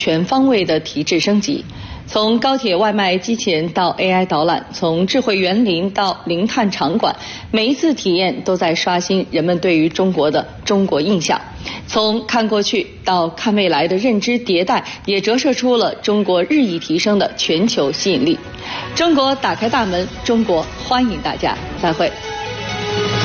全方位的提质升级。从高铁外卖机前到 AI 导览，从智慧园林到零碳场馆，每一次体验都在刷新人们对于中国的中国印象。从看过去到看未来的认知迭代，也折射出了中国日益提升的全球吸引力。中国打开大门，中国欢迎大家，再会。